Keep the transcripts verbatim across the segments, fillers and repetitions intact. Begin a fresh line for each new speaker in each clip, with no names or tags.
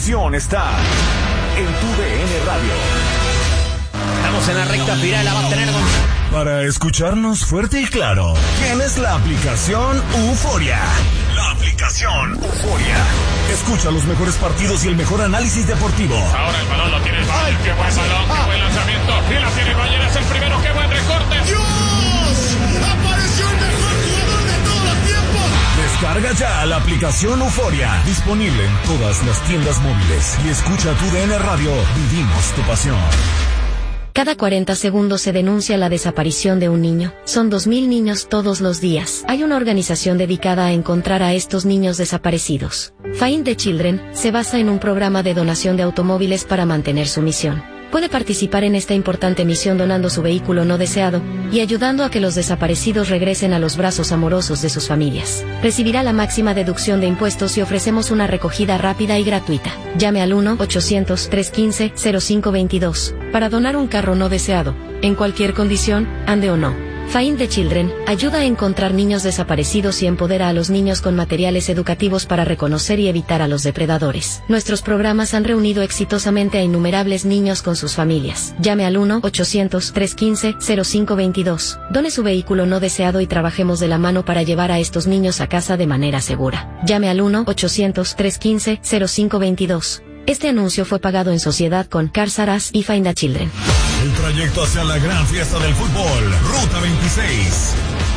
emoción está en tu D N Radio.
Estamos en la recta final, la va a tener con...
Para escucharnos fuerte y claro, tienes la aplicación Euforia. La aplicación Euforia. Escucha los mejores partidos y el mejor análisis deportivo.
Ahora el balón lo tiene el Bayern. Qué buen balón, qué buen lanzamiento. Y la tiene el Bayern, es el primero. Qué buen recorte.
¡Dios! ¡Apareció el mejor jugador de todos los tiempos!
Descarga ya la aplicación Euforia. Disponible en todas las tiendas móviles. Y escucha tu D N Radio. Vivimos tu pasión.
Cada cuarenta segundos se denuncia la desaparición de un niño. Son dos mil niños todos los días. Hay una organización dedicada a encontrar a estos niños desaparecidos. Find the Children se basa en un programa de donación de automóviles para mantener su misión. Puede participar en esta importante misión donando su vehículo no deseado y ayudando a que los desaparecidos regresen a los brazos amorosos de sus familias. Recibirá la máxima deducción de impuestos y ofrecemos una recogida rápida y gratuita. Llame al uno ochocientos, trescientos quince, cero cinco veintidós para donar un carro no deseado, en cualquier condición, ande o no. Find the Children ayuda a encontrar niños desaparecidos y empodera a los niños con materiales educativos para reconocer y evitar a los depredadores. Nuestros programas han reunido exitosamente a innumerables niños con sus familias. Llame al uno ochocientos, trescientos quince, cero cinco veintidós. Done su vehículo no deseado y trabajemos de la mano para llevar a estos niños a casa de manera segura. Llame al uno ochocientos, trescientos quince, cero cinco veintidós. Este anuncio fue pagado en sociedad con Cars R Us y Find the Children.
El trayecto hacia la gran fiesta del fútbol, Ruta veintiséis.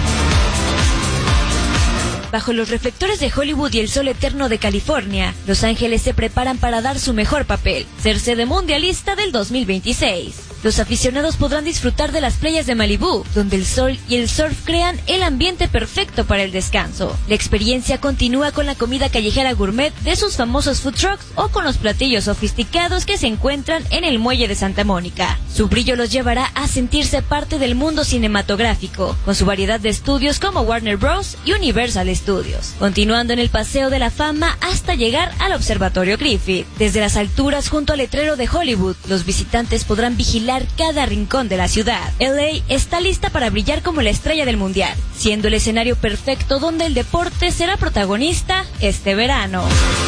Bajo los reflectores de Hollywood y el sol eterno de California, Los Ángeles se preparan para dar su mejor papel, ser sede mundialista del dos mil veintiséis. Los aficionados podrán disfrutar de las playas de Malibú, donde el sol y el surf crean el ambiente perfecto para el descanso. La experiencia continúa con la comida callejera gourmet de sus famosos food trucks o con los platillos sofisticados que se encuentran en el muelle de Santa Mónica. Su brillo los llevará a sentirse parte del mundo cinematográfico, con su variedad de estudios como Warner Bros. Y Universal Studios, continuando en el Paseo de la Fama hasta llegar al Observatorio Griffith. Desde las alturas junto al letrero de Hollywood, los visitantes podrán vigilar cada rincón de la ciudad. L A está lista para brillar como la estrella del mundial, siendo el escenario perfecto donde el deporte será protagonista este verano.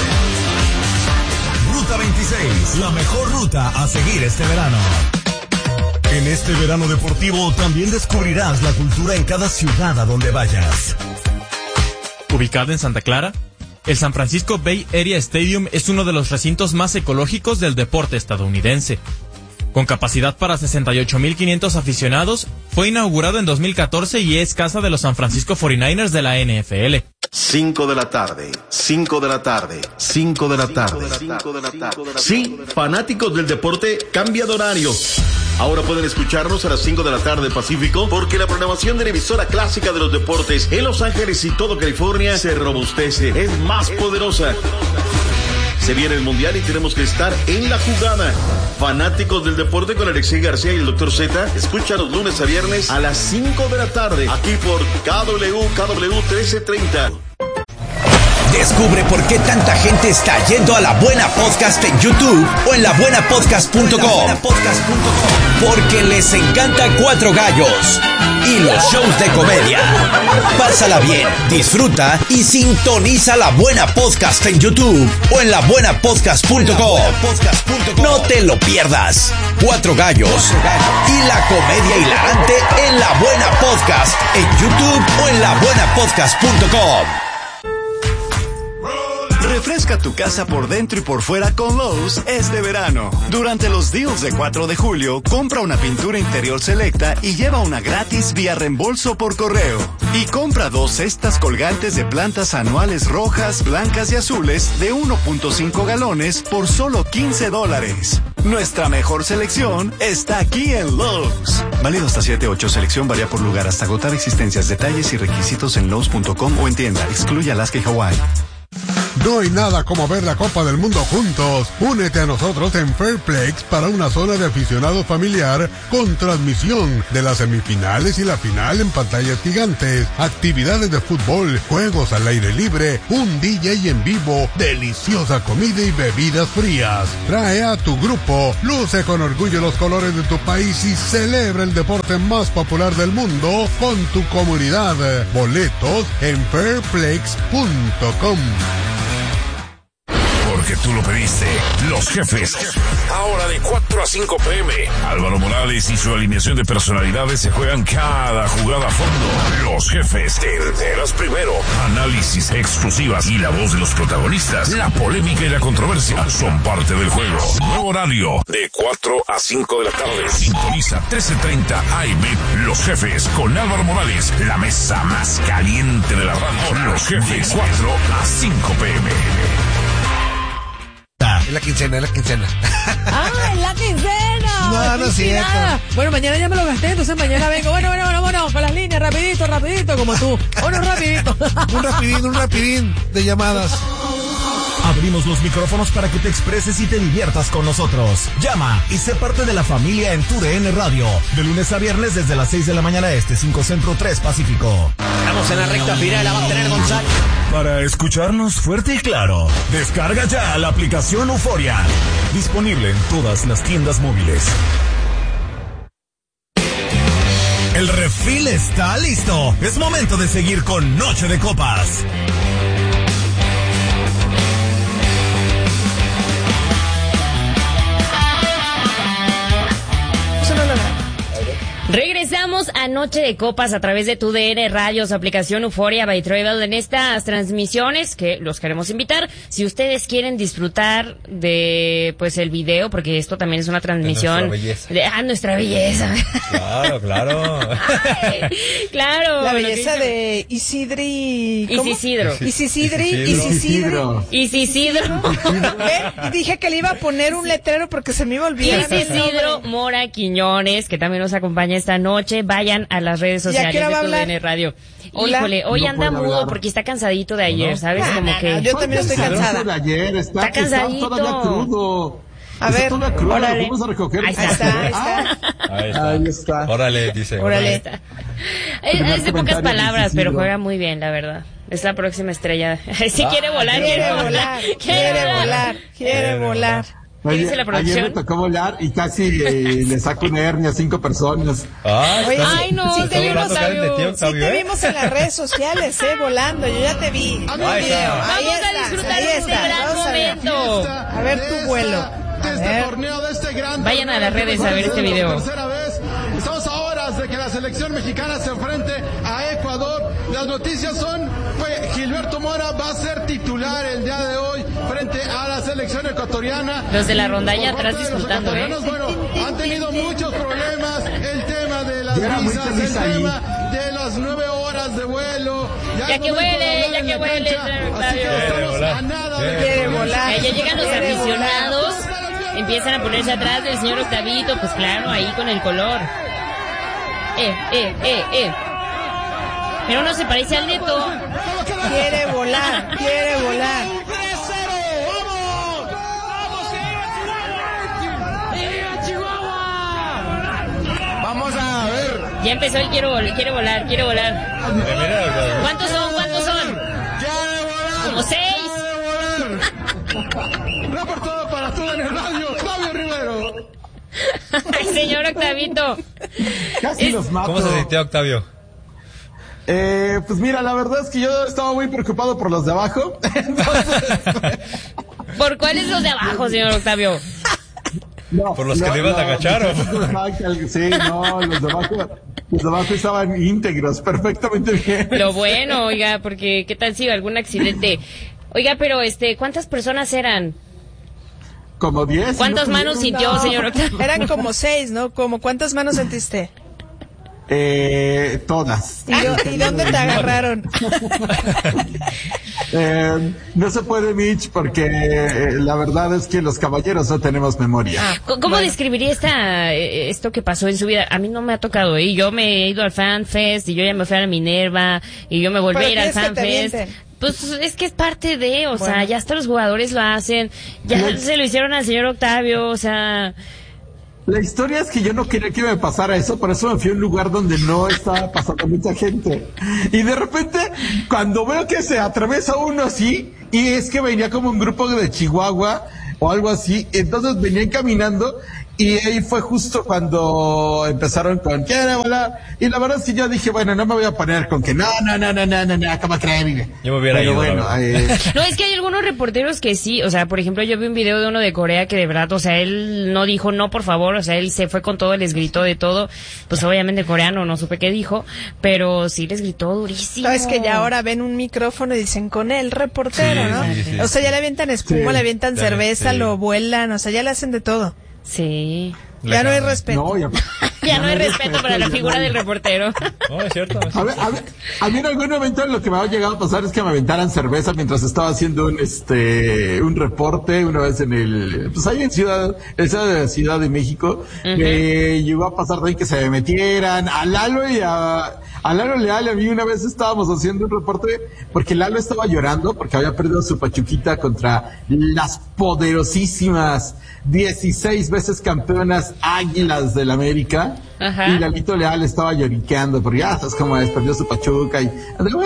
Ruta veintiséis, la mejor ruta a seguir este verano. En este verano deportivo también descubrirás la cultura en cada ciudad a donde vayas.
Ubicado en Santa Clara, el San Francisco Bay Area Stadium es uno de los recintos más ecológicos del deporte estadounidense. Con capacidad para sesenta y ocho mil quinientos aficionados, fue inaugurado en dos mil catorce y es casa de los San Francisco cuarenta y nueve ers de la N F L.
cinco de la tarde, cinco de la tarde, cinco de la tarde. Sí, fanáticos del deporte, cambia de horario. Ahora pueden escucharnos a las cinco de la tarde Pacífico, porque la programación de la emisora clásica de los deportes en Los Ángeles y todo California se robustece, es más poderosa. Se viene el Mundial y tenemos que estar en la jugada. Fanáticos del deporte con Alexei García y el doctor Z, escucha los lunes a viernes a las cinco de la tarde, aquí por K W K W trece treinta.
Descubre por qué tanta gente está yendo a La Buena Podcast en YouTube o en la buena podcast punto com. Porque les encanta Cuatro Gallos y los shows de comedia. Pásala bien, disfruta y sintoniza La Buena Podcast en YouTube o en la buena podcast punto com. No te lo pierdas. Cuatro Gallos y la comedia hilarante en La Buena Podcast en YouTube o en la buena podcast punto com.
Refresca tu casa por dentro y por fuera con Lowe's este verano. Durante los deals de cuatro de julio, compra una pintura interior selecta y lleva una gratis vía reembolso por correo. Y compra dos cestas colgantes de plantas anuales rojas, blancas y azules de uno punto cinco galones por solo quince dólares. Nuestra mejor selección está aquí en Lowe's. Válido hasta siete ocho. Selección varía por lugar hasta agotar existencias. Detalles y requisitos en Lowe's punto com o en tienda. Excluye Alaska y Hawái.
No hay nada como ver la Copa del Mundo juntos. Únete a nosotros en Fairplex para una zona de aficionados familiar con transmisión de las semifinales y la final en pantallas gigantes, actividades de fútbol, juegos al aire libre, un D J en vivo, deliciosa comida y bebidas frías. Trae a tu grupo, luce con orgullo los colores de tu país y celebra el deporte más popular del mundo con tu comunidad. Boletos en fairplex punto com.
porque tú lo pediste. Los Jefes, ahora de cuatro a cinco pe eme. Álvaro Morales y su alineación de personalidades se juegan cada jugada a fondo. Los Jefes, te enteras primero. Análisis exclusivas y la voz de los protagonistas. La polémica y la controversia son parte del juego. Nuevo horario, de cuatro a cinco de la tarde. Sintoniza trece treinta A M. Los Jefes, con Álvaro Morales. La mesa más caliente de la radio. Los Jefes, cuatro a cinco pe eme.
Es la quincena, es la quincena.
¡Ah, es la quincena!
No, no es cierto.
Bueno, mañana ya me lo gasté, entonces mañana vengo. Bueno, bueno, bueno, bueno, con las líneas, rapidito, rapidito, como tú. Bueno, rapidito.
Un rapidín, un rapidín de llamadas.
Abrimos los micrófonos para que te expreses y te diviertas con nosotros. Llama y sé parte de la familia en tu D N Radio. De lunes a viernes desde las seis de la mañana este, cinco Centro, tres Pacífico.
Estamos en la recta final, la va a tener Gonzalo.
Para escucharnos fuerte y claro, descarga ya la aplicación Euforia. Disponible en todas las tiendas móviles. El refil está listo. Es momento de seguir con Noche de Copas.
Regresamos a Noche de Copas a través de tu D N Radio, su aplicación Euforia by Travel, en estas transmisiones que los queremos invitar. Si ustedes quieren disfrutar de, pues, el video, porque esto también es una transmisión.
De nuestra belleza.
De, ah, nuestra belleza.
Claro, claro.
Ay, claro.
La belleza de Isidri. ¿Cómo?
Isisidro.
Isisidri. Isisidro.
Isisidro.
¿Eh? Dije que le iba a poner un letrero porque se me iba a olvidar.
Isisidro Mora Quiñones, que también nos acompaña esta noche. Vayan a las redes sociales de tu D N Radio.
Hola.
Híjole, hoy
No
anda
puede
mudo
hablar.
porque está cansadito de ayer, ¿sabes?
No,
Como
no,
que...
no, yo también estoy cansada.
De ayer, está,
Está cansadito.
Está todavía crudo.
A
Está
ver,
todavía crudo,
órale.
lo vamos a recoger.
Ahí está. Ahí está.
Ahí está.
Ahí está.
Órale, dice.
Órale.
Es, es de pocas palabras, pero juega muy bien, la verdad. Es la próxima estrella. Sí,
Ah,
quiere volar,
Quiere
quiere
volar,
volar.
quiere volar, quiere volar.
¿Qué dice la producción?
Ayer me tocó volar y casi le, le saco una hernia a cinco personas.
Ay,
Oye,
Ay, no,
sí te vimos,
Octavio.
sí
Octavio,
te
¿eh?
vimos en las redes sociales, eh, volando, yo ya te vi.
Ahí
Video.
está.
Ahí
Vamos a
está,
disfrutar
ahí
de este
está.
gran
Vamos a ver.
momento.
A ver tu vuelo. A
De este
ver.
torneo, de este gran
Vayan a
torneo
las
que
redes
nos
a ver este
hace por
video.
tercera vez. Estamos a horas de que la selección mexicana se enfrente a Ecuador. Las noticias son que Gilberto Mora va a ser titular el día de hoy frente a la selección ecuatoriana.
Los de la rondalla
Por parte
atrás
de los
disfrutando, ¿eh?
ecuatorianos, Bueno, han tenido muchos problemas. El tema de las
Yo era muy
visas, el
feliz ahí.
tema de las nueve horas de vuelo.
Ya
es
que
momento de
huele,
hablar
ya
en
que
la
huele,
cancha.
señor
Así que
Octavio.
estamos
volar.
a nada
Quiere
de
Quiere volar.
Ahí ya llegan los
Quiere
aficionados, empiezan a ponerse atrás del señor Octavito, pues claro, ahí con el color. Eh, eh, eh, eh. Pero no se parece al Neto.
Quiere volar, quiere volar.
tres cero, ¡vamos! Vamos a ver.
Ya empezó el quiero vol- quiere volar, quiere volar. ¿Cuántos son? ¿Cuántos son? Como seis.
Reportado para todo en el radio, Fabio Rivero.
Ay, señor Octavito.
Casi
Es-
los mato.
¿Cómo se sintió, Octavio?
Eh, pues mira, la verdad es que yo estaba muy preocupado por los de abajo.
¿Por cuáles los de abajo, señor Octavio?
No,
¿Por los que le ibas a agachar, o?
Sí, no, los de abajo, los de abajo estaban íntegros, perfectamente bien.
Lo bueno, oiga, porque qué tal si algún accidente. Oiga, pero este, ¿cuántas personas eran?
Como diez.
¿Cuántas
¿no?
manos sintió,
No,
señor Octavio?
Eran como seis, ¿no? Como ¿cuántas manos sentiste?
Eh, todas.
¿Y, yo- ¿y dónde te agarraron?
Eh, no se puede, Mitch, porque eh, la verdad es que los caballeros no tenemos memoria.
¿Cómo ¿Cómo describiría esta, eh, esto que pasó en su vida? A mí no me ha tocado, ¿eh? Yo me he ido al Fan Fest y yo ya me fui a la Minerva y yo me volví
Pero
a ir al
quieres que
Fan
te
Fest.
avienten.
Pues es que es parte de, o sea,
Bueno.
ya hasta los jugadores lo hacen, ya
No.
se lo hicieron al señor Octavio, o sea...
La historia es que yo no quería que me pasara eso, por eso me fui a un lugar donde no estaba pasando mucha gente. Y de repente, cuando veo que se atraviesa uno así, y es que venía como un grupo de Chihuahua o algo así, entonces venían caminando Y ahí fue justo cuando empezaron con quiere volar. Y la verdad es que yo dije, bueno, no me voy a poner con que no, no, no, no, no, no, no, ¿cómo creen?
Yo me hubiera
Pero
ido.
bueno, eh,
No, es que hay algunos reporteros que sí, o sea, por ejemplo, yo vi un video de uno de Corea que de verdad, o sea, él no dijo no, por favor, o sea, él se fue con todo, les gritó de todo, pues obviamente coreano, no supe qué dijo, pero sí les gritó durísimo.
No, es que ya ahora ven un micrófono y dicen con él, reportero,
Sí,
¿no?
sí, sí,
o sea, ya le avientan espuma,
Sí.
le avientan
Ya,
cerveza,
sí.
lo vuelan, o sea, ya le hacen de todo.
Sí.
Ya no hay respeto.
no, ya,
Ya no hay
hay
respeto para la
ya
figura
no hay.
del reportero.
No, es cierto. es
A ver, a ver, a mí en algún momento lo que me ha llegado a pasar es que me aventaran cerveza mientras estaba haciendo un este un reporte una vez en el pues ahí en Ciudad esa de Ciudad de México.
Ujú.
Me llegó a pasar también que se me metieran a Lalo y a a Lalo Leal y a mí una vez estábamos haciendo un reporte porque Lalo estaba llorando porque había perdido su pachuquita contra las poderosísimas dieciséis veces campeonas Águilas del América.
Ajá.
Y Lalito Leal estaba lloriqueando porque ya sabes cómo es, perdió su pachuca y,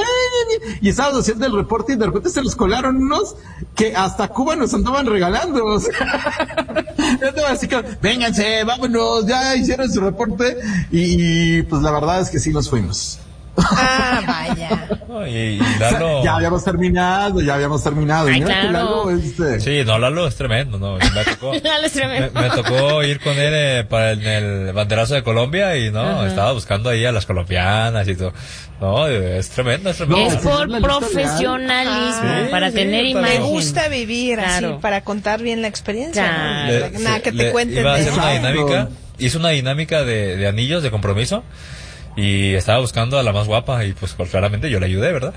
y estábamos haciendo el reporte y de repente se los colaron unos que hasta Cuba nos andaban regalando. O sea, yo estaba así como, vénganse, vámonos, ya hicieron su reporte y, y pues la verdad es que sí nos fuimos.
Ah, vaya.
No, y, y Lalo...
Ya habíamos terminado, ya habíamos terminado.
Ay,
Y mira que
claro.
Lalo, este,
Sí, no, Lalo es tremendo, no, me tocó...
Lalo es tremendo.
Me, me tocó ir con él eh, para el, el banderazo de Colombia y no,
Ajá.
estaba buscando ahí a las colombianas y todo. No, es tremendo, es tremendo.
Es
No,
por
la lista
profesionalismo,
Ah,
para
sí,
tener
sí,
imagen.
Me gusta vivir
Claro.
así para contar bien la experiencia.
Claro.
¿no? Nada, que te
le-
cuenten
iba a
de
hacer una
Exacto.
dinámica, hizo una dinámica de, de anillos de compromiso y estaba buscando a la más guapa y pues claramente yo le ayudé, ¿verdad?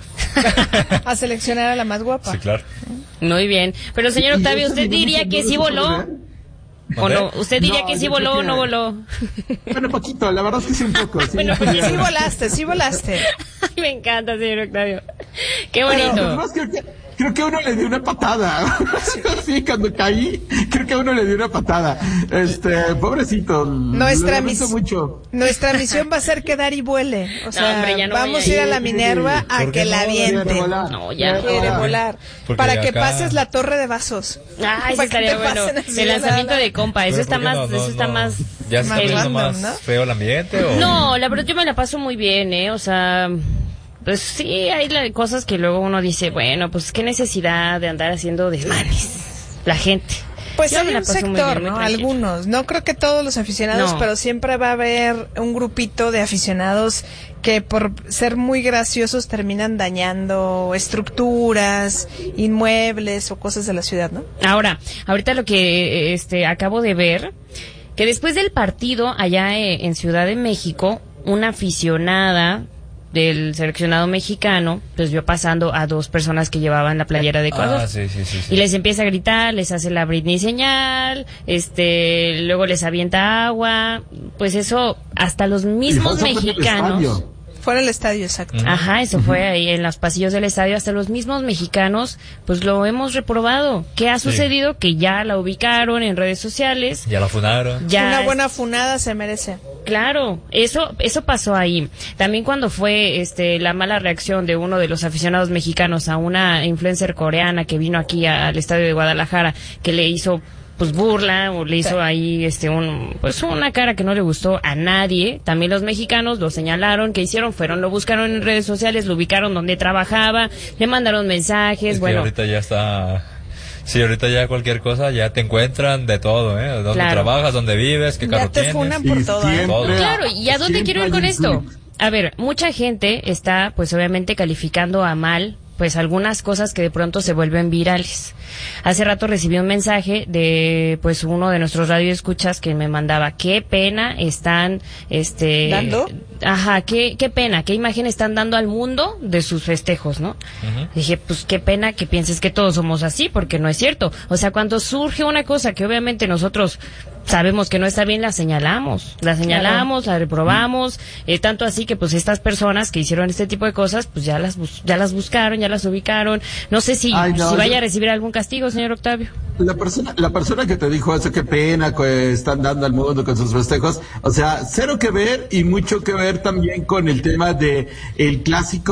a seleccionar a la más guapa.
Sí, claro.
Muy bien. Pero señor
Y- y
Octavio,
esa
¿usted diría
dinámica
que
no
sí
se
voló?
puede
¿O no? ¿Usted diría
No,
que sí
yo
voló
creo
o no
que-
voló?
Bueno, poquito, la verdad es que sí un poco. Sí,
Bueno, pues
Sí volaste, sí volaste.
Ay, me encanta, señor Octavio. Qué
Pero,
bonito.
además, creo que, creo que uno le dio una patada. Sí, cuando caí, creo que a uno le dio una patada. Este, pobrecito.
Nuestra,
lo lamento
mis-
mucho.
nuestra misión va a ser quedar y vuele. O sea,
hombre, ya no voy
vamos
a
a ir a
ir.
la Minerva a
¿Por
que
qué
la
no?
avienten.
Quiere volar.
No, ya no.
Quiere volar.
Porque
Para que
acá-
pases la torre de vasos.
Ay, eso
Para que
estaría
te
bueno.
pasen así
El
de
lanzamiento
lado.
de compa, eso
Pero
está
¿por qué
más,
no? No,
eso está
no.
más.
¿Ya se está
más
poniendo
random,
más
¿no?
feo el ambiente o...?
No, la verdad yo me la paso muy bien, ¿eh? O sea, pues sí, hay la- cosas que luego uno dice, bueno, pues qué necesidad de andar haciendo desmanes. La gente.
Pues
Yo
hay
me la
un
paso muy
sector,
bien, muy
¿no?
tranquila.
Algunos. No creo que todos los aficionados,
No.
pero siempre va a haber un grupito de aficionados que por ser muy graciosos terminan dañando estructuras, inmuebles o cosas de la ciudad, ¿no?
Ahora, ahorita lo que este acabo de ver, que después del partido allá eh, en Ciudad de México, una aficionada del seleccionado mexicano, pues vio pasando a dos personas que llevaban la playera de Ecuador.
Ah, sí, sí, sí. sí.
Y les empieza a gritar, les hace la Britney señal, este, luego les avienta agua, pues eso, hasta los mismos
Y fue eso fue en el
mexicanos.
estadio.
Fuera del estadio, exacto.
Ajá, eso fue ahí en los pasillos del estadio. Hasta los mismos mexicanos, pues lo hemos reprobado. ¿Qué ha
Sí.
sucedido? Que ya la ubicaron en redes sociales.
Ya la funaron.
Ya
Una
es-
buena funada se merece.
Claro, eso eso pasó ahí. También cuando fue este la mala reacción de uno de los aficionados mexicanos a una influencer coreana que vino aquí a- al estadio de Guadalajara, que le hizo pues burla o le hizo ahí este un pues una cara que no le gustó a nadie. También los mexicanos lo señalaron, ¿qué hicieron? Fueron, lo buscaron en redes sociales, lo ubicaron donde trabajaba, le mandaron mensajes,
Es que
bueno.
ahorita ya está... Sí, ahorita ya cualquier cosa ya te encuentran de todo, ¿eh? Dónde
Claro.
trabajas, dónde vives, qué
Ya
carro
te
tienes.
funan por
Y
todo. ¿eh?
siempre-
Todo.
Claro, ¿y a dónde
Siempre
quiero ir
hay
con
un
esto?
clip.
A ver, mucha gente está, pues obviamente calificando a mal, pues algunas cosas que de pronto se vuelven virales. Hace rato recibí un mensaje de, pues uno de nuestros radioescuchas que me mandaba, qué pena están, este...
¿Dando?
Ajá, qué, qué pena, qué imagen están dando al mundo de sus festejos, ¿no?
Ujú.
Dije, pues qué pena que pienses que todos somos así, porque no es cierto. O sea, cuando surge una cosa que obviamente nosotros sabemos que no está bien, la señalamos. La señalamos, la reprobamos, eh, tanto así que pues estas personas que hicieron este tipo de cosas, pues ya las bus- ya las buscaron, ya las ubicaron. No sé si,
Ay, no,
si vaya
yo-
a recibir algún castigo, señor Octavio.
La persona, la persona que te dijo eso, qué pena que están dando al mundo con sus festejos, o sea, cero que ver y mucho que ver también con el tema de el clásico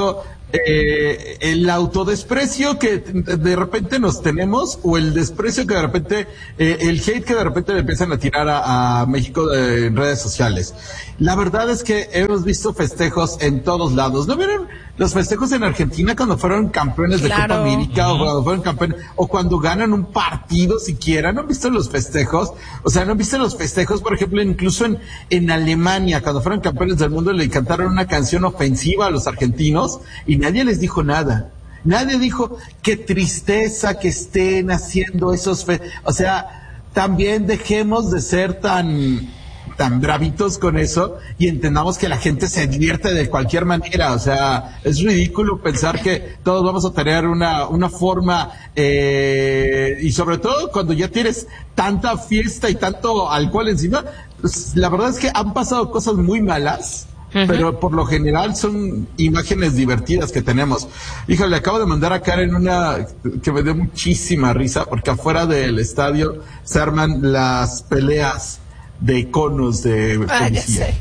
eh, el autodesprecio que de repente nos tenemos o el desprecio que de repente, eh, el hate que de repente le empiezan a tirar a, a México en redes sociales. La verdad es que hemos visto festejos en todos lados. ¿No vieron los festejos en Argentina cuando fueron campeones de
Claro.
Copa América o cuando fueron campeones o cuando ganan un partido siquiera? ¿No han visto los festejos? O sea, ¿no han visto los festejos, por ejemplo, incluso en, en Alemania, cuando fueron campeones del mundo le cantaron una canción ofensiva a los argentinos y nadie les dijo nada. Nadie dijo qué tristeza que estén haciendo esos fe... O sea, también dejemos de ser tan tan bravitos con eso y entendamos que la gente se divierte de cualquier manera. O sea, es ridículo pensar que todos vamos a tener una una forma eh, y sobre todo cuando ya tienes tanta fiesta y tanto alcohol encima, pues, la verdad es que han pasado cosas muy malas. Uh-huh. Pero por lo general son imágenes divertidas que tenemos. Híjole, acabo de mandar a Karen una que me dio muchísima risa porque afuera del estadio se arman las peleas de conos de
Ah, ya
policía.
sé.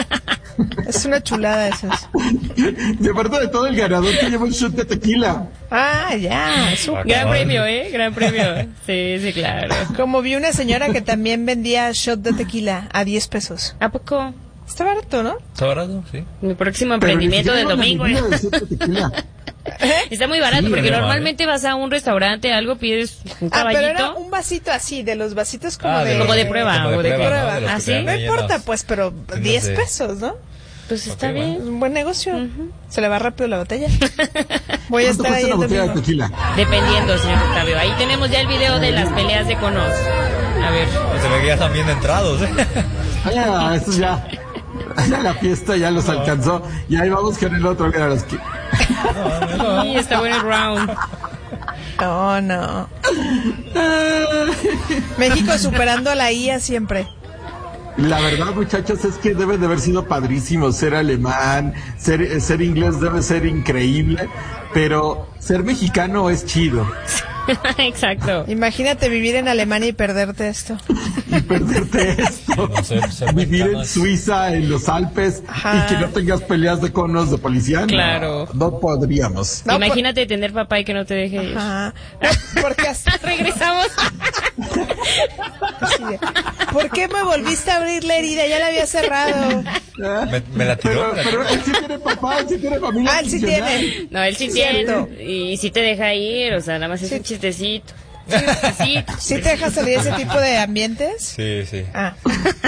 Es una chulada esas.
De parte de todo el ganador que lleva un shot de tequila.
Ah, ya. Es un
Gran premio, ¿eh? Gran premio. Sí, sí, claro.
Como vi una señora que también vendía shot de tequila a diez pesos.
¿A poco?
Está barato, ¿no?
Está barato, sí.
Mi próximo emprendimiento del domingo. ¿eh? Está muy barato
Sí,
porque
no,
normalmente vas a un restaurante, algo pides un
Ah, pero era
caballito.
un vasito así, de los vasitos como
Ah,
de...
de- como de prueba,
Como
o
de
de
prueba.
prueba, ¿no? De los
¿Ah,
que
sí?
te
No
dan
importa,
rellenos.
pues, pero
No
diez
sé.
pesos, ¿no?
Pues está bien.
Un buen negocio. Se le va rápido la botella. Voy a estar ahí el domingo.
Dependiendo, señor Octavio. Ahí tenemos ya el video de las peleas de conos. A ver.
Se ve que ya están bien entrados, ¿eh?
Ah, eso ya. Ya la fiesta ya los alcanzó. Y ahí vamos con el otro. Mira, los que...
Sí, está bueno el round.
No, no. México superando a la I A siempre.
La verdad, muchachos, es que debe de haber sido padrísimo ser alemán, ser, ser inglés debe ser increíble, pero ser mexicano es chido.
Exacto.
Imagínate vivir en Alemania y perderte esto.
Y perderte esto. Vivir en Suiza, en los Alpes,
Ajá.
y que no tengas peleas de conos de policía. No,
Claro.
No podríamos.
Imagínate tener papá y que no te deje ir.
Ajá. No, porque hasta
regresamos.
Así de, ¿por qué me volviste a abrir la herida? Ya la había cerrado.
Me, me la tiró.
Pero, pero él sí tiene papá, él sí tiene familia.
Ah, él sí
funcional.
tiene.
No, él sí
Cierto.
tiene. Y sí te deja ir, o sea, nada más es un chistecito.
¿Sí te dejas salir ese tipo de ambientes?
Sí, sí.
Ah.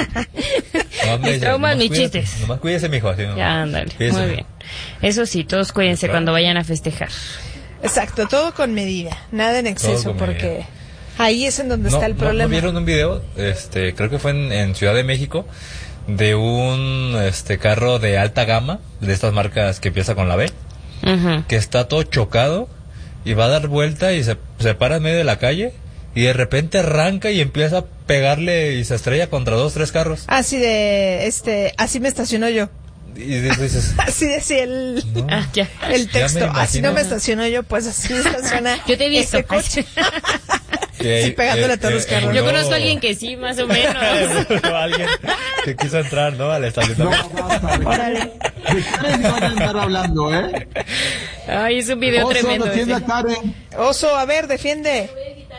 No, me
Es
dice,
trauma
nomás
mis
cuídese-
chistes.
Nomás cuídese, mijo. Así, nomás.
Ya, ándale.
Cuídese.
Muy bien. Eso sí, todos cuídense cuando vayan a festejar.
Exacto, todo con medida, nada en exceso,
con
porque ahí es en donde
No,
está el
no-
problema.
¿no vieron un video? Este, creo que fue en, en Ciudad de México, de un este carro de alta gama, de estas marcas que empieza con la B, que está todo chocado y va a dar vuelta y se, se para en medio de la calle y de repente arranca y empieza a pegarle y se estrella contra dos, tres carros.
Así de, este, así me estaciono yo.
Y dices,
Así decía el,
Ah, ya.
el
Ya
texto.
me
así
imagino.
no me estaciono yo, pues así me estaciona.
Yo te he visto.
ese coche.
que,
Sí, pegándole a todos los carros.
Yo conozco a alguien que sí, más o menos.
alguien que quiso entrar, ¿no? Al estacionamiento.
Órale.
¿De Karen van a andar hablando, eh?
Ay, es un video
Oso,
tremendo.
defiende
ese.
a Karen.
Oso, a ver, defiende.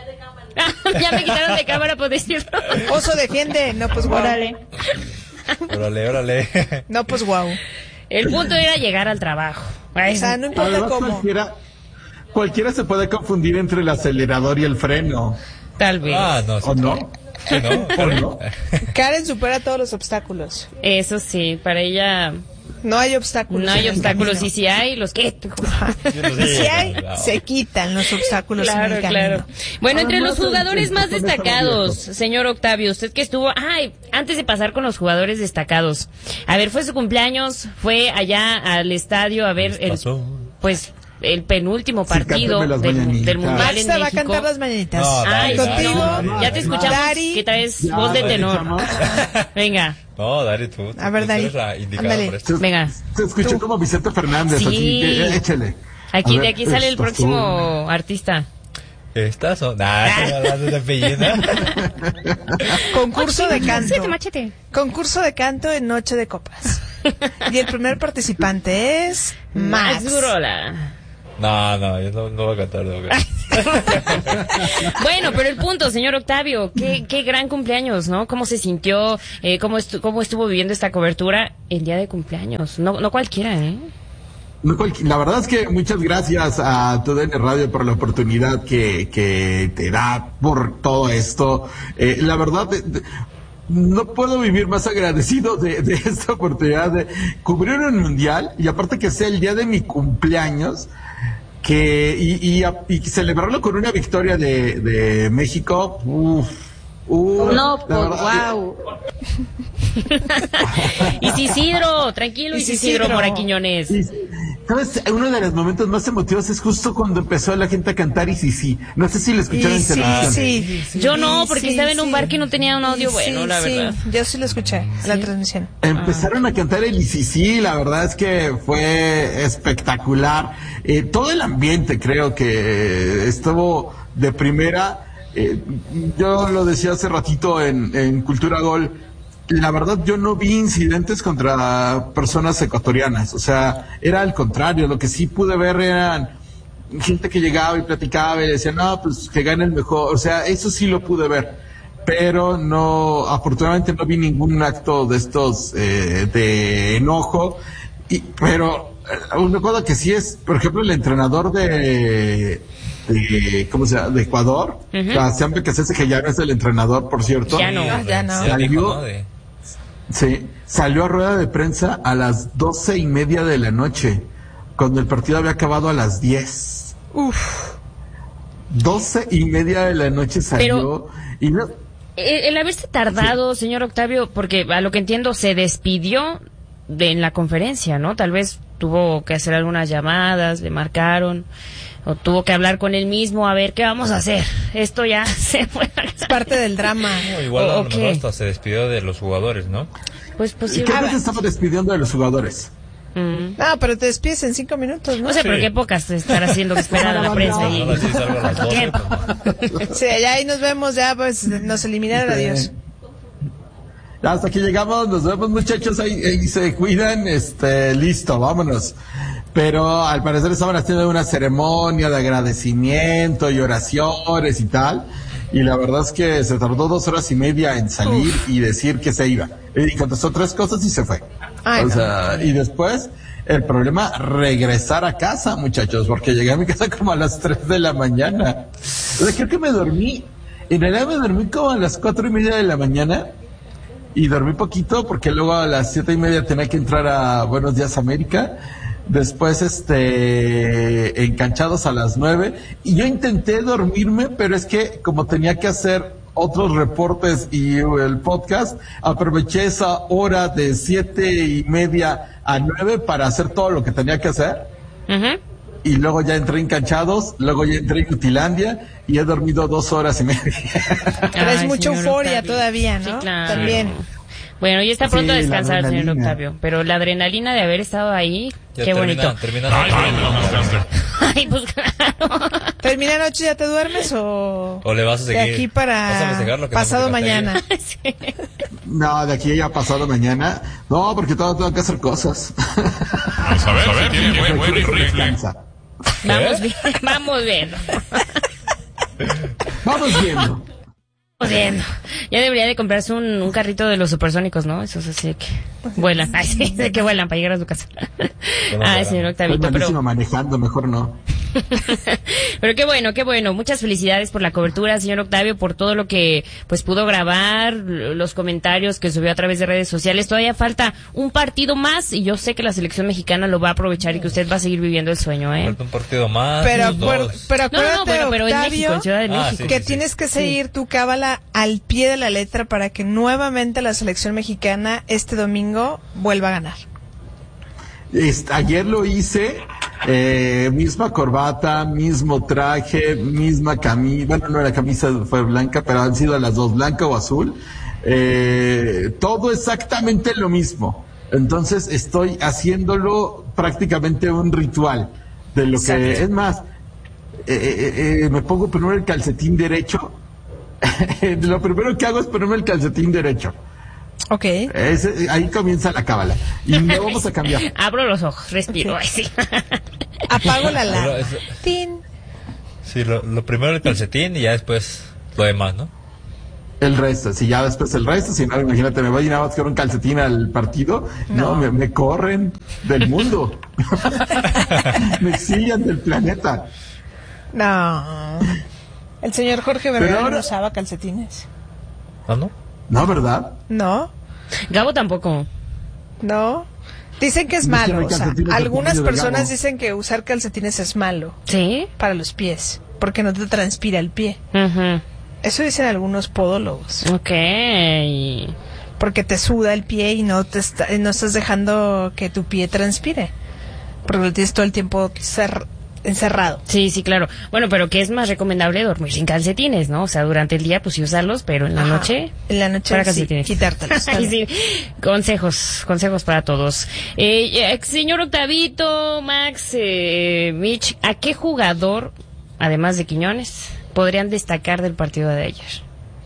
Ya me quitaron de cámara por decirlo.
Oso, defiende. No, pues guau.
Órale.
Órale, órale.
No, pues guau.
El punto era llegar al trabajo. Ay,
O sea, no importa
Además,
cómo.
Cualquiera, cualquiera se puede confundir entre el acelerador y el freno.
Tal vez.
Ah, no, sí.
¿O no?
Sí, ¿no?
¿O no?
Karen supera todos los obstáculos.
Eso sí, para ella
No hay obstáculos.
no hay
en el
obstáculos.
camino.
Y si hay, los quito.
Y si hay, se quitan los obstáculos en
Claro,
el camino.
claro. Bueno, entre
Además,
los jugadores
el-
más
el- el-
destacados, señor Octavio, usted que estuvo, ay, antes de pasar con los jugadores destacados, a ver, fue su cumpleaños, fue allá al estadio a ver el,
Pasó.
pues, el penúltimo partido
cántame las
del,
mañanitas.
del mundial
Max
en
te va a
México.
cantar las mañanitas.
No,
Ay,
Dari,
contigo.
Dari,
sí, ya te escuchamos
Dari.
que traes
Ya,
voz de
¿te
tenor.
escuchamos?
Venga,
No, Dari, tú.
A ver,
tú
Dari,
eres la indicada
ándale.
por esto.
venga.
Se escuchó como Vicente Fernández,
Sí.
así que eh, échale.
Aquí,
A
de
ver,
aquí sale el
estas
próximo artista.
Estas son. Nah, estoy hablando de apellido.
Concurso de canto.
Machete, machete.
Concurso de canto en Noche de Copas. Y el primer participante es Max.
Max Gurola.
No, no, yo no, no voy a cantar. No, okay.
Bueno, pero el punto, señor Octavio, qué, qué gran cumpleaños, ¿no? ¿Cómo se sintió? Eh, cómo, estu ¿Cómo estuvo viviendo esta cobertura el día de cumpleaños? No, no cualquiera, ¿eh?
No cualqui la verdad es que muchas gracias a T D N Radio por la oportunidad que, que te da por todo esto. Eh, la verdad... De, de, no puedo vivir más agradecido de, de esta oportunidad de cubrir un mundial y aparte que sea el día de mi cumpleaños que y, y, y celebrarlo con una victoria de, de México. Uf, uf,
no, pues wow. Isidro, tranquilo Isidro Mora Quiñones.
¿Sabes? Uno de los momentos más emotivos es justo cuando empezó la gente a cantar y sí, sí. No sé si lo escucharon en televisión.
Sí, sí, sí.
Yo no, porque
sí,
estaba en un
sí.
bar que no tenía un audio
sí,
bueno, la
sí.
verdad.
Yo sí lo escuché, ¿Sí? la transmisión.
Empezaron ah. a cantar el y sí, sí, la verdad es que fue espectacular. Eh, todo el ambiente creo que estuvo de primera. Eh, yo lo decía hace ratito en, en Cultura Gol. La verdad, yo no vi incidentes contra personas ecuatorianas, o sea, era al contrario, lo que sí pude ver eran gente que llegaba y platicaba y decía, no, pues que gane el mejor, o sea, eso sí lo pude ver, pero no, afortunadamente no vi ningún acto de estos eh, de enojo, y, pero una cosa que sí es, por ejemplo, el entrenador de... De, ¿cómo se llama? De Ecuador, uh-huh. Siempre que se hace que ya no es el entrenador, por cierto.
Ya no, ya no.
Salió, sí, salió a rueda de prensa a las doce y media de la noche, cuando el partido había acabado a las diez.
Uf.
Doce y media de la noche salió.
Pero,
y no,
el, el haberse tardado, sí. Señor Octavio, porque a lo que entiendo se despidió de en la conferencia, ¿no? Tal vez tuvo que hacer algunas llamadas, le marcaron. O tuvo que hablar con él mismo a ver qué vamos a hacer. Esto ya se fue.
Es parte del drama.
No, igual a lo mejor hasta se despidió de los jugadores, ¿no?
Pues posible.
¿Qué vez estaba despidiendo de los jugadores?
Mm. No, pero te despides en cinco minutos, ¿no?
No sé,
sí.
pero qué pocas estar haciendo que esperar a la prensa ahí.
No, sí,
¿Cuánto tiempo?
Sí, ya ahí nos vemos, ya pues nos eliminaron, adiós.
Hasta que llegamos, nos vemos muchachos, ahí, ahí se cuidan, este, listo, vámonos. Pero al parecer estaban haciendo una ceremonia de agradecimiento y oraciones y tal, y la verdad es que se tardó dos horas y media en salir Uf. y decir que se iba. Y contestó tres cosas y se fue. Ay, o sea, no. Y después, el problema, regresar a casa, muchachos, porque llegué a mi casa como a las tres de la mañana. O sea, creo que me dormí, en realidad me dormí como a las cuatro y media de la mañana, y dormí poquito porque luego a las siete y media tenía que entrar a Buenos Días América. Después, este, enganchados a las nueve. Y yo intenté dormirme, pero es que como tenía que hacer otros reportes y el podcast, aproveché esa hora de siete y media a nueve para hacer todo lo que tenía que hacer. Uh-huh. Y luego ya entré enganchados, luego ya entré en Utilandia y he dormido dos horas y media.
Pero es mucha euforia todavía, ¿no?
Sí, claro.
También.
Bueno, ya está pronto
sí,
a descansar, señor Octavio. Pero la adrenalina de haber estado ahí,
ya
qué
termina,
bonito.
Termina,
ay, ay, no,
ay, pues claro.
¿Termina anoche ya te duermes o...?
O le vas a seguir.
De aquí para
lo que
pasado mañana.
Sí.
No, de aquí ya pasado mañana. No, porque todavía tengo que hacer cosas.
Vamos a ver, a ver, tiene buen, buen rifle.
Vamos bien, vamos viendo.
Vamos viendo.
Vamos viendo. Ya debería de comprarse un, un carrito de los supersónicos, ¿no? Esos así que vuelan. Ay, sí, de que vuelan para llegar a su casa. Ay, señor Octavito,
Estoy
pero...
manejando, mejor no.
Pero qué bueno, qué bueno. Muchas felicidades por la cobertura, señor Octavio, por todo lo que pues pudo grabar, los comentarios que subió a través de redes sociales. Todavía falta un partido más y yo sé que la selección mexicana lo va a aprovechar y que usted va a seguir viviendo el sueño, ¿eh?
Falta un partido más.
Pero, acuer- pero acuérdate,
no, no, pero, pero
Octavio,
en México, en Ciudad de México.
Ah, sí,
que
sí,
tienes
sí.
que seguir sí. tu cábala al pie de la letra para que nuevamente la selección mexicana este domingo vuelva a ganar.
Este, ayer lo hice, eh, misma corbata, mismo traje, misma camisa, bueno, no la camisa fue blanca, pero han sido las dos, blanca o azul, eh, todo exactamente lo mismo. Entonces estoy haciéndolo prácticamente un ritual de lo Exacto. que es más, eh, eh, eh, me pongo primero el calcetín derecho, lo primero que hago es ponerme el calcetín derecho.
Ok.
Ese, ahí comienza la cábala. Y no vamos a cambiar.
Abro los ojos, respiro. Ay, sí.
Apago la alarma.
Pero es-
Tin.
Sí, lo, lo primero el calcetín y ya después lo demás, ¿no?
El resto, si ya después el resto, si no, imagínate, me voy a ir nada más con un calcetín al partido, no, me, me corren del mundo. Me exilian del planeta.
No. El señor Jorge Vergara
Pero ahora-
no usaba calcetines.
¿Ah, no?
No, ¿verdad?
No.
Gabo tampoco.
No. Dicen que es
No es que no
malo.
hay
O sea,
calcetines
algunas
del
personas
Gabo.
dicen que usar calcetines es malo.
¿Sí?
Para los pies. Porque no te transpira el pie.
Ujú.
Eso dicen algunos podólogos.
Ok.
Porque te suda el pie y no te está- no estás dejando que tu pie transpire. Porque lo tienes todo el tiempo cer- encerrado.
Sí, sí, claro. Bueno, pero que es más recomendable dormir sin calcetines, ¿no? O sea, durante el día pues sí usarlos, pero en la
Ajá.
noche...
En la noche
para
sí,
calcetines.
quitártelos.
Ay, sí. Consejos, consejos para todos. Eh, eh, señor Octavito, Max, eh, Mitch, ¿a qué jugador, además de Quiñones, podrían destacar del partido de ayer?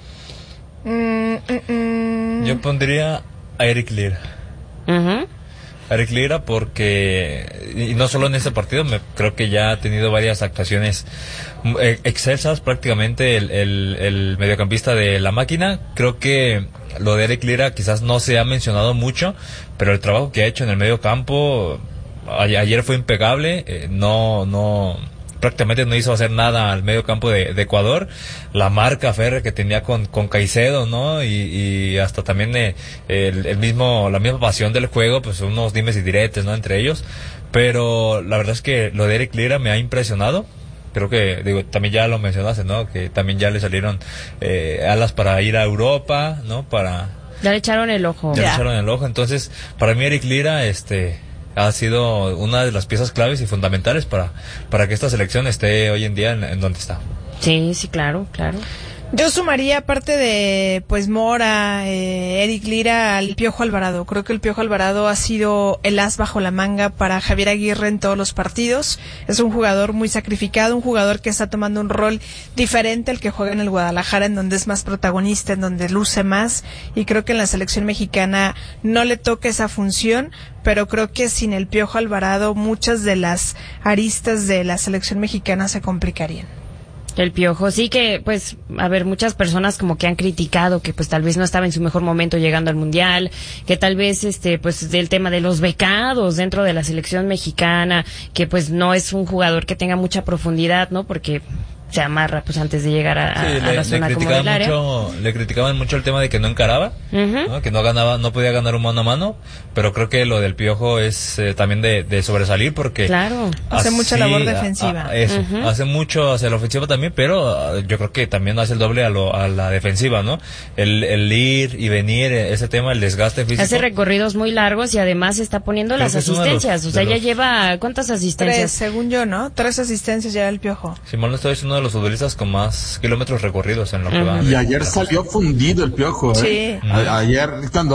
Mm, mm, mm.
Yo pondría a Eric Lira.
Ujú.
Eric Lira porque, y no solo en este partido, me, creo que ya ha tenido varias actuaciones mm, eh, excelsas prácticamente el, el, el mediocampista de la máquina. Creo que lo de Eric Lira quizás no se ha mencionado mucho, pero el trabajo que ha hecho en el medio campo a- ayer fue impecable. eh, no, no, prácticamente no hizo hacer nada al medio campo de, de Ecuador. La marca férrea que tenía con, con Caicedo, ¿no? Y, y hasta también eh, el, el mismo, la misma pasión del juego, pues unos dimes y diretes, ¿no? Entre ellos. Pero la verdad es que lo de Eric Lira me ha impresionado. Creo que, digo, también ya lo mencionaste, ¿no? Que también ya le salieron eh, alas para ir a Europa, ¿no? Para...
Ya le echaron el ojo.
Ya le echaron el ojo. Entonces, para mí Eric Lira, este... ha sido una de las piezas claves y fundamentales para, para que esta selección esté hoy en día en, en donde está.
Sí, sí, claro, claro.
Yo sumaría, aparte de pues Mora, eh, Eric Lira, al Piojo Alvarado. Creo que el Piojo Alvarado ha sido el as bajo la manga para Javier Aguirre en todos los partidos. Es un jugador muy sacrificado, un jugador que está tomando un rol diferente al que juega en el Guadalajara, en donde es más protagonista, en donde luce más. Y creo que en la selección mexicana no le toca esa función, pero creo que sin el Piojo Alvarado muchas de las aristas de la selección mexicana se complicarían.
El Piojo, sí que, pues, a ver, muchas personas como que han criticado que, pues, tal vez no estaba en su mejor momento llegando al Mundial, que tal vez, este, pues, del tema de los becados dentro de la selección mexicana, que, pues, no es un jugador que tenga mucha profundidad, ¿no? Porque se amarra, pues, antes de llegar a,
Sí,
a
le,
la
le
zona como
criticaban
del área.
mucho, le criticaban mucho el tema de que no encaraba,
Ujú.
¿no? Que no ganaba, no podía ganar un mano a mano, pero creo que lo del Piojo es eh, también de, de sobresalir porque
Claro.
Hace mucha labor
a-
defensiva.
a- eso,
Ujú.
hace mucho hacia la ofensiva también, pero ah, yo creo que también hace el doble a, lo, a la defensiva, ¿no? El, el ir y venir, eh, ese tema, el desgaste físico.
Hace recorridos muy largos y además está poniendo
Creo
las
que es uno de los-
asistencias. O sea,
de
ya
los-
lleva, ¿cuántas
Tres,
asistencias?
según yo, ¿no? Tres asistencias ya el Piojo.
Si mal no estoy, es uno de los futbolistas con más kilómetros recorridos en lo que va.
Y ayer salió fundido el Piojo, ¿eh?
Sí.
A- ayer,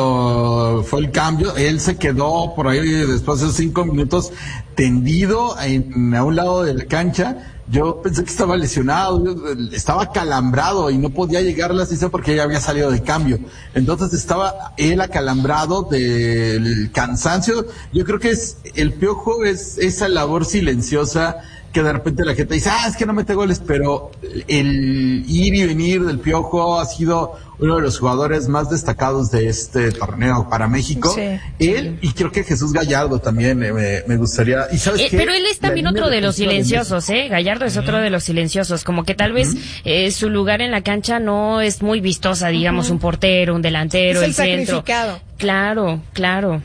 cuando fue el cambio, él se quedó por ahí después de cinco minutos tendido en, a un lado de la cancha. Yo pensé que estaba lesionado, yo, estaba calambrado y no podía llegar a la asistencia porque ya había salido de cambio. Entonces estaba él acalambrado del cansancio. Yo creo que es el Piojo es esa labor silenciosa que de repente la gente dice, ah, es que no mete goles, pero el ir y venir del Piojo ha sido uno de los jugadores más destacados de este torneo para México.
Sí.
Él y creo que Jesús Gallardo también eh, me, me gustaría. ¿Y sabes
Eh,
qué?
pero él es también
La línea
otro de los
defensiva de
silenciosos, ¿eh? Gallardo es otro de los silenciosos. Como que tal vez eh, su lugar en la cancha no es muy vistosa, digamos,
Ujú.
un portero, un delantero,
Es
el,
el
centro.
sacrificado.
Claro, claro.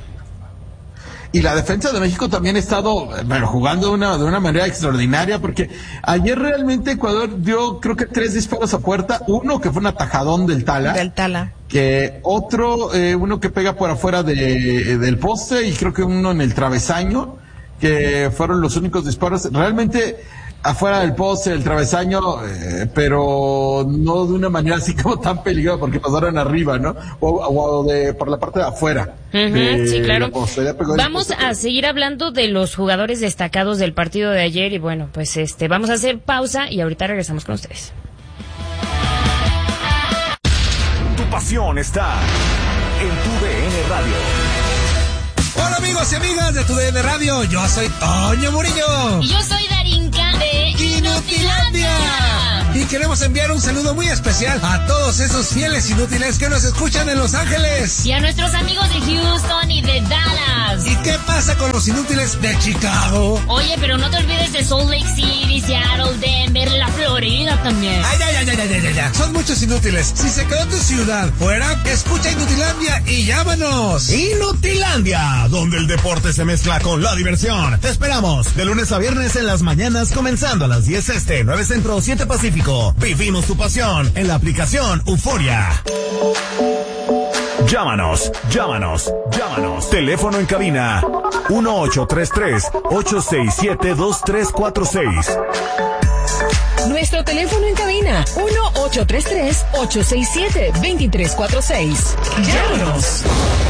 Y la defensa de México también ha estado, bueno, jugando de una, de una manera extraordinaria, porque ayer realmente Ecuador dio, creo que tres disparos a puerta, uno que fue un atajadón del Tala,
Del Tala.
que otro, eh, uno que pega por afuera de, del poste, y creo que uno en el travesaño, que fueron los únicos disparos, realmente afuera del poste, del travesaño, eh, pero no de una manera así como tan peligrosa, porque pasaron arriba, ¿no? O, o de, por la parte de afuera.
Ujú,
de
sí, claro.
la poste, ya pegó en el
Vamos
poste.
a seguir hablando de los jugadores destacados del partido de ayer y bueno, pues este, vamos a hacer pausa y ahorita regresamos con ustedes.
Tu pasión está en tu D N Radio.
Hola amigos y amigas de tu D N Radio, yo soy Toño Murillo.
Y yo soy Darinka de Inutilandia.
Y queremos enviar un saludo muy especial a todos esos fieles inútiles que nos escuchan en Los Ángeles.
Y a nuestros amigos de Houston y de Dallas.
¿Y qué pasa con los inútiles de Chicago?
Oye, pero no te olvides de Salt Lake City, Seattle, Denver, la Florida también.
Ay, ay, ay, ay, ay, ay, ay. Son muchos inútiles. Si se quedó tu ciudad fuera, escucha Inutilandia y llámanos.
Inutilandia, donde el deporte se mezcla con la diversión. Te esperamos de lunes a viernes en las mañanas, comenzando a las diez este, nueve centro, siete pacífico. Vivimos tu pasión en la aplicación Euforia.
Llámanos, llámanos, llámanos. Teléfono en cabina uno ocho tres tres, ocho seis siete, dos tres cuatro seis.
Nuestro teléfono en cabina uno ocho tres tres, ocho seis siete, dos tres cuatro seis. Llámanos.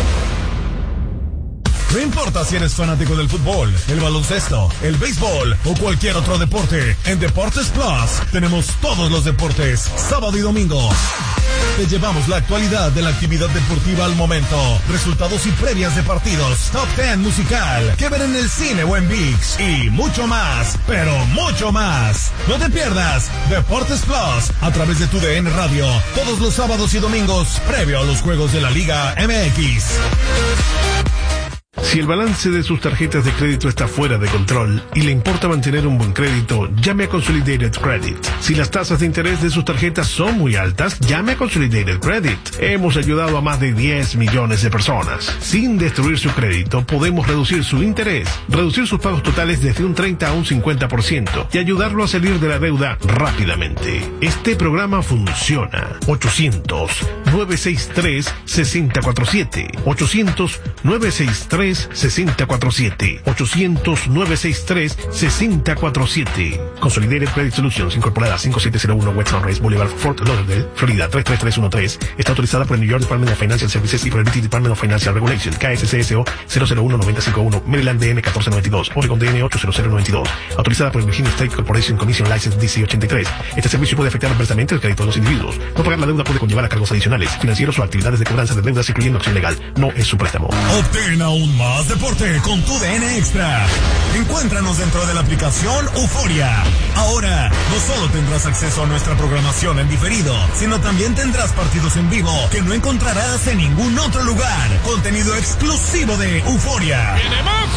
No importa si eres fanático del fútbol, el baloncesto, el béisbol o cualquier otro deporte, en Deportes Plus tenemos todos los deportes, sábado y domingo. Te llevamos la actualidad de la actividad deportiva al momento, resultados y previas de partidos, top ten musical, que ver en el cine o en ViX y mucho más, pero mucho más. No te pierdas Deportes Plus a través de tu D N Radio, todos los sábados y domingos, previo a los juegos de la Liga M X.
Si el balance de sus tarjetas de crédito está fuera de control y le importa mantener un buen crédito, llame a Consolidated Credit. Si las tasas de interés de sus tarjetas son muy altas, llame a Consolidated Credit. Hemos ayudado a más de diez millones de personas. Sin destruir su crédito, podemos reducir su interés, reducir sus pagos totales desde un treinta a un cincuenta por ciento y ayudarlo a salir de la deuda rápidamente. Este programa funciona. ochocientos, nueve seis tres, seis cero cuatro siete. ochocientos, nueve seis tres, seis cero cuatro siete. ochocientos, nueve seis tres, seis cero cuatro siete. Consolidated Credit Solutions, incorporada cinco siete cero uno West Sunrise Boulevard, Fort Lauderdale, Florida tres tres tres uno tres. Está autorizada por el New York Department of Financial Services y por el British Department of Financial Regulation, K S C S O cero cero uno nueve cinco uno, Maryland D N uno cuatro nueve dos, Oregon D N ocho cero cero nueve dos. Autorizada por el Virginia State Corporation Commission License D C ochenta y tres. Este servicio puede afectar adversamente el crédito de los individuos. No pagar la deuda puede conllevar a cargos adicionales, financieros o actividades de cobranza de deudas, incluyendo acción legal. No es su préstamo.
Obtén aún más deporte con tu D N Extra. Encuéntranos dentro de la aplicación Euforia. Ahora, no solo tendrás acceso a nuestra programación en diferido, sino también tendrás partidos en vivo que no encontrarás en ningún otro lugar. Contenido exclusivo de Euforia.
¡Viene Messi!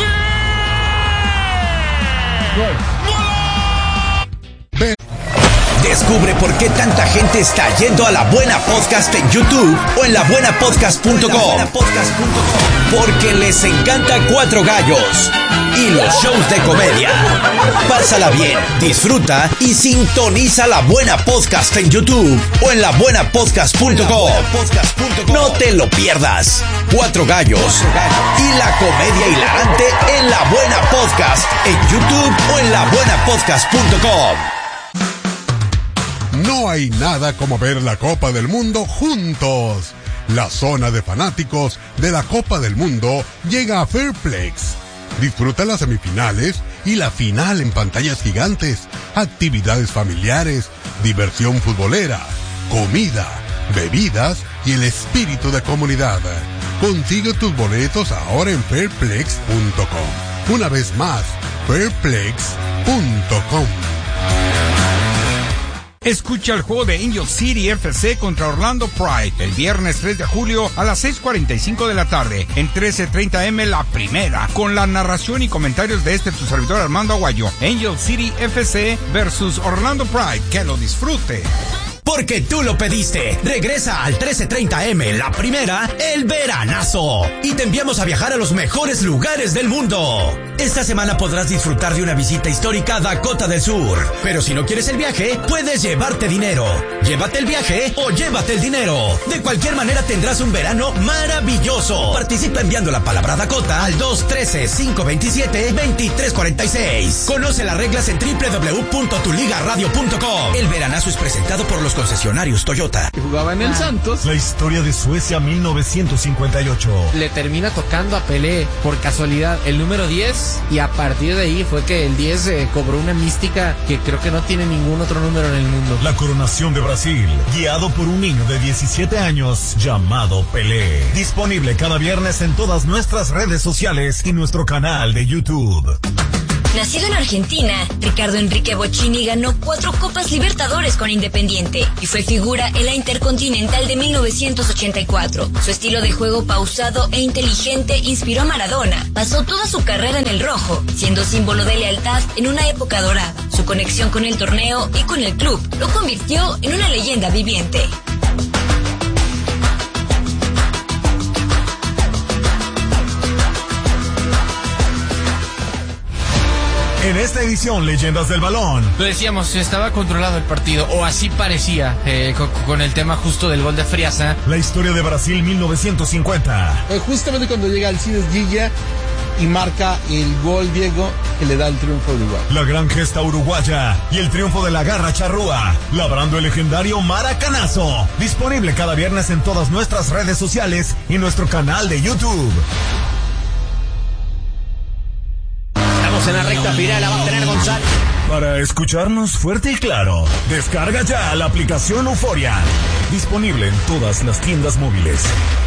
Descubre por qué tanta gente está yendo a La Buena Podcast en YouTube o en la buena podcast punto com. Porque les encanta Cuatro Gallos y los shows de comedia. Pásala bien, disfruta y sintoniza La Buena Podcast en YouTube o en la buena podcast punto com. No te lo pierdas. Cuatro Gallos y la comedia hilarante en La Buena Podcast en YouTube o en la buena podcast punto com.
No hay nada como ver la Copa del Mundo juntos. La zona de fanáticos de la Copa del Mundo llega a Fairplex. Disfruta las semifinales y la final en pantallas gigantes, actividades familiares, diversión futbolera, comida, bebidas y el espíritu de comunidad. Consigue tus boletos ahora en fairplex punto com. Una vez más, fairplex punto com.
Escucha el juego de Angel City F C contra Orlando Pride el viernes tres de julio a las seis cuarenta y cinco de la tarde en trece treinta eme La Primera, con la narración y comentarios de este tu servidor Armando Aguayo. Angel City F C versus Orlando Pride. Que lo disfrute.
Porque tú lo pediste. Regresa al trece treinta eme La Primera, el veranazo. Y te enviamos a viajar a los mejores lugares del mundo. Esta semana podrás disfrutar de una visita histórica a Dakota del Sur. Pero si no quieres el viaje, puedes llevarte dinero. Llévate el viaje o llévate el dinero. De cualquier manera tendrás un verano maravilloso. Participa enviando la palabra Dakota al dos uno tres, cinco dos siete, dos tres cuatro seis. Conoce las reglas en doble u doble u doble u punto tu liga radio punto com. El veranazo es presentado por los concesionarios Toyota.
Jugaba en el Santos.
La historia de Suecia mil novecientos cincuenta y ocho.
Le termina tocando a Pelé, por casualidad, el número diez
diez. Y a partir de ahí fue que el diez eh, cobró una mística que creo que no tiene ningún otro número en el mundo.
La coronación de Brasil, guiado por un niño de diecisiete años llamado Pelé. Disponible cada viernes en todas nuestras redes sociales y nuestro canal de YouTube.
Nacido en Argentina, Ricardo Enrique Bocchini ganó cuatro Copas Libertadores con Independiente y fue figura en la Intercontinental de mil novecientos ochenta y cuatro. Su estilo de juego pausado e inteligente inspiró a Maradona. Pasó toda su carrera en el rojo, siendo símbolo de lealtad en una época dorada. Su conexión con el torneo y con el club lo convirtió en una leyenda viviente.
En esta edición, Leyendas del Balón.
Lo decíamos, estaba controlado el partido, o así parecía, eh, con, con el tema justo del gol de Friasa.
La historia de Brasil mil novecientos cincuenta.
Eh, justamente cuando llega Alcides Gilla y marca el gol Diego que le da el triunfo a Uruguay.
La gran gesta uruguaya y el triunfo de la garra charrúa, labrando el legendario Maracanazo. Disponible cada viernes en todas nuestras redes sociales y nuestro canal de YouTube.
En la recta final la va a tener González.
Para escucharnos fuerte y claro, descarga ya la aplicación Euforia. Disponible en todas las tiendas móviles.